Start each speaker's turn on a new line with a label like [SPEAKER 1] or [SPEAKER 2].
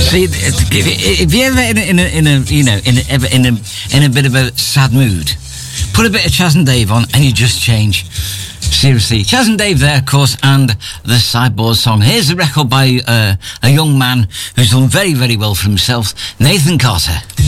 [SPEAKER 1] See, if you're ever in a bit of a sad mood, put a bit of Chas and Dave on and you just change. Seriously, Chas and Dave there, of course, and the Sideboard song. Here's a record by a young man who's done very, very well for himself, Nathan Carter.